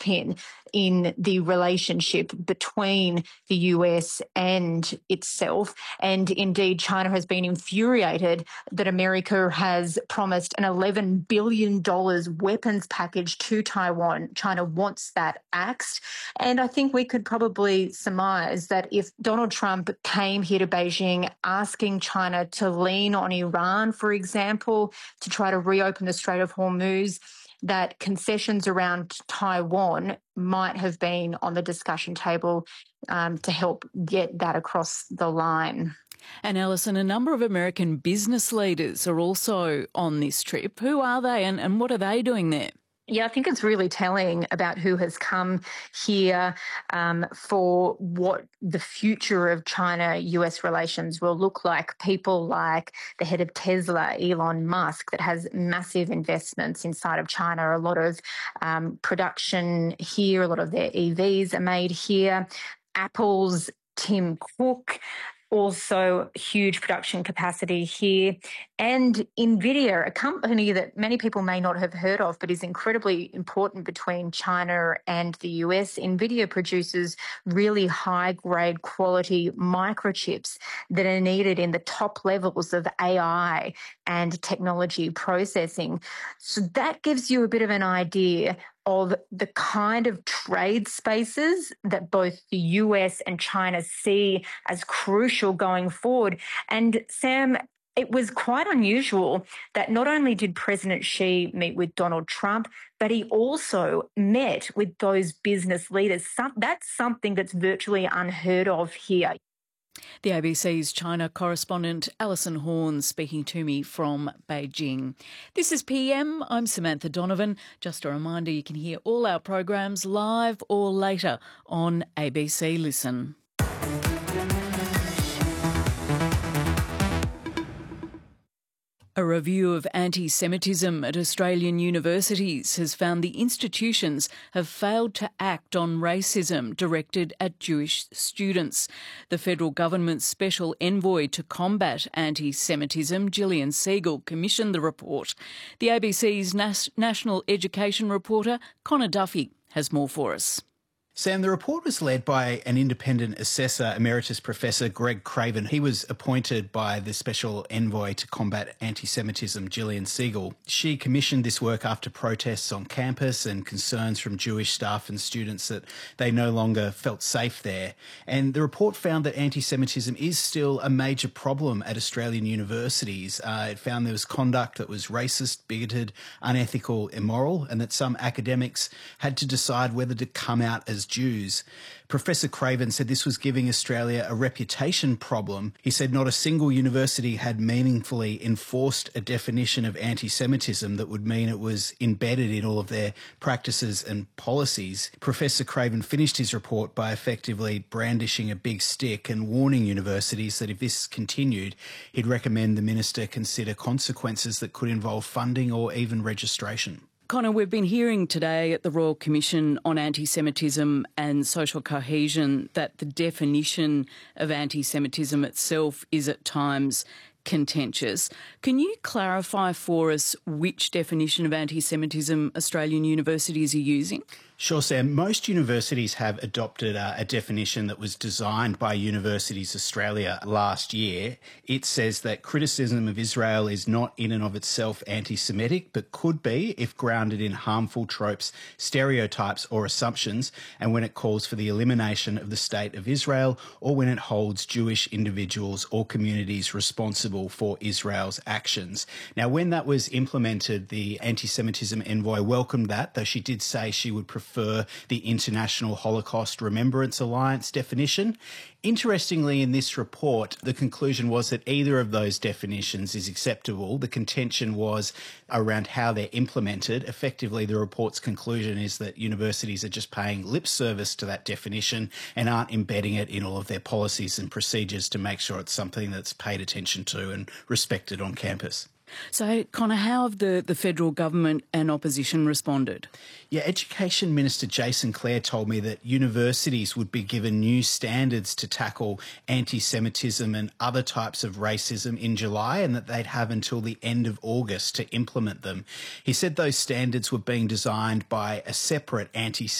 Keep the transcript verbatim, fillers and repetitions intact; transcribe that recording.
linchpin in the relationship between the U S and itself. And indeed, China has been infuriated that America has promised an eleven billion dollars weapons package to Taiwan. China wants that axed. And I think we could probably surmise that if Donald Trump came here to Beijing asking China to lean on Iran, for example, to try to reopen the Strait of Hormuz, that concessions around Taiwan might have been on the discussion table um, to help get that across the line. And Alison, a number of American business leaders are also on this trip. Who are they and, and what are they doing there? Yeah, I think it's really telling about who has come here um, for what the future of China-U S relations will look like. People like the head of Tesla, Elon Musk, that has massive investments inside of China. A lot of um, production here, a lot of their E Vs are made here. Apple's Tim Cook, also huge production capacity here. And NVIDIA, a company that many people may not have heard of, but is incredibly important between China and the U S. NVIDIA produces really high-grade quality microchips that are needed in the top levels of A I and technology processing. So that gives you a bit of an idea of the kind of trade spaces that both the U S and China see as crucial going forward. And Sam, it was quite unusual that not only did President Xi meet with Donald Trump, but he also met with those business leaders. Some, that's something that's virtually unheard of here. The A B C's China correspondent Alison Horn speaking to me from Beijing. This is P M. I'm Samantha Donovan. Just a reminder, you can hear all our programs live or later on A B C Listen. A review of anti-Semitism at Australian universities has found the institutions have failed to act on racism directed at Jewish students. The federal government's special envoy to combat anti-Semitism, Gillian Siegel, commissioned the report. The A B C's nas- national education reporter, Connor Duffy, has more for us. Sam, the report was led by an independent assessor, Emeritus Professor Greg Craven. He was appointed by the Special Envoy to Combat Anti-Semitism, Gillian Siegel. She commissioned this work after protests on campus and concerns from Jewish staff and students that they no longer felt safe there. And the report found that anti-Semitism is still a major problem at Australian universities. Uh, it found there was conduct that was racist, bigoted, unethical, immoral, and that some academics had to decide whether to come out as Jews. Professor Craven said this was giving Australia a reputation problem. He said not a single university had meaningfully enforced a definition of anti-Semitism that would mean it was embedded in all of their practices and policies. Professor Craven finished his report by effectively brandishing a big stick and warning universities that if this continued, he'd recommend the minister consider consequences that could involve funding or even registration. Connor, we've been hearing today at the Royal Commission on Anti-Semitism and Social Cohesion that the definition of anti-Semitism itself is at times contentious. Can you clarify for us which definition of anti-Semitism Australian universities are using? Sure, Sam. Most universities have adopted uh, a definition that was designed by Universities Australia last year. It says that criticism of Israel is not in and of itself anti-Semitic, but could be if grounded in harmful tropes, stereotypes or assumptions, and when it calls for the elimination of the State of Israel or when it holds Jewish individuals or communities responsible for Israel's actions. Now, when that was implemented, the anti-Semitism envoy welcomed that, though she did say she would prefer prefer the International Holocaust Remembrance Alliance definition. Interestingly, in this report, the conclusion was that either of those definitions is acceptable. The contention was around how they're implemented. Effectively, the report's conclusion is that universities are just paying lip service to that definition and aren't embedding it in all of their policies and procedures to make sure it's something that's paid attention to and respected on campus. So, Connor, how have the, the federal government and opposition responded? Yeah, Education Minister Jason Clare told me that universities would be given new standards to tackle anti-Semitism and other types of racism in July and that they'd have until the end of August to implement them. He said those standards were being designed by a separate anti